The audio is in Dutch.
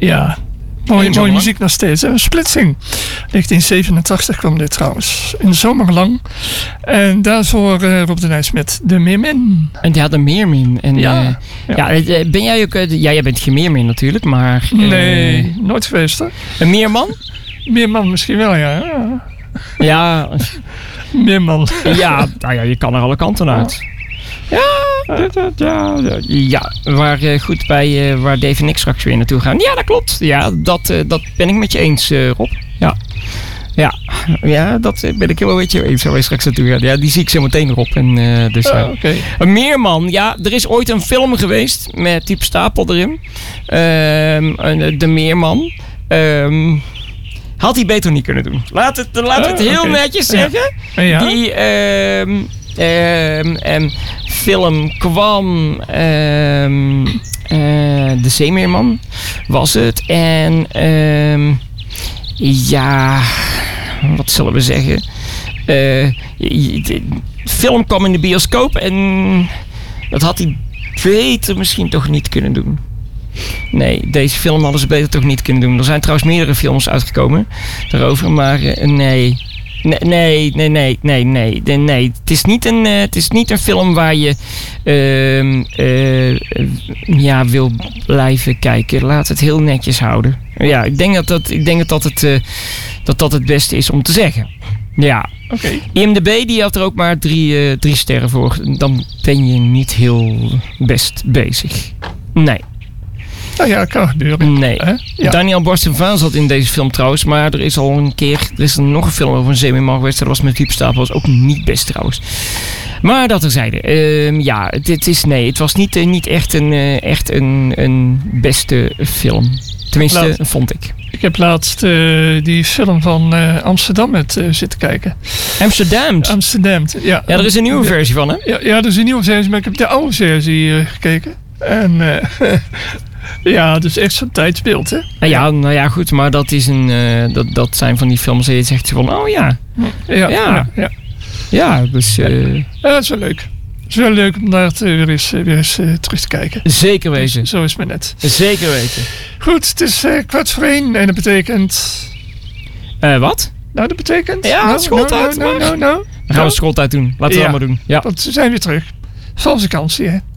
Ja, mooie muziek nog steeds. Splitsing. 1987 kwam dit trouwens. In de zomer lang. En daarvoor Rob de Nijs met De Meermin. En ja, De Meermin. En, ben jij ook... jij bent geen meermin natuurlijk, maar... nee, nooit geweest hoor. Een meerman? Meerman misschien wel, ja. Ja. Meerman. Ja, nou ja, je kan er alle kanten uit. Ja, waar Dave en ik straks weer naartoe gaan. Ja, dat klopt. Ja, dat ben ik met je eens, Rob. Ja, dat ben ik helemaal met je eens waar wij straks naartoe gaan. Ja, die zie ik zo meteen erop. Okay. Een meerman. Ja, er is ooit een film geweest met Type Stapel erin. De Meerman. Had hij beter niet kunnen doen. Laat het heel netjes zeggen. Ja. Die film kwam... De Zeemeerman was het. En... wat zullen we zeggen? De film kwam in de bioscoop en dat had hij beter misschien toch niet kunnen doen. Nee, deze film hadden ze beter toch niet kunnen doen. Er zijn trouwens meerdere films uitgekomen daarover, maar nee. Het is niet een film waar je wil blijven kijken. Laat het heel netjes houden. Ja, ik denk dat het beste is om te zeggen. Ja. Okay. IMDb die had er ook maar 3 sterren voor. Dan ben je niet heel best bezig. Nee. Nou ja, dat kan gebeuren. Nee. Ja. Daniel Borstenvaan zat in deze film trouwens. Maar er is nog een film over een zeemeerman geweest. Dat was met Type Stapel. Was ook niet best trouwens. Maar dat terzijde. Het was niet echt een beste film. Tenminste, vond ik. Ik heb laatst die film van Amsterdam zitten kijken. Amsterdam, ja. Ja, er is een nieuwe versie van, hè? Ja, er is een nieuwe versie, maar ik heb de oude versie gekeken. En ja, dus echt zo'n tijdsbeeld, hè? Ja, goed, maar dat is dat zijn van die films die je zegt van, oh ja. Ja, dus... dat is wel leuk. Het is wel leuk om daar weer eens terug te kijken. Zeker weten. Zo is het net. Zeker weten. Goed, het is 1:15 en dat betekent... wat? Nou, dat betekent... Ja, schooltijd. Nou. Dan gaan we schooltijd doen. Laten we dat maar doen. Ja. Want we zijn weer terug. Zoals vakantie, hè?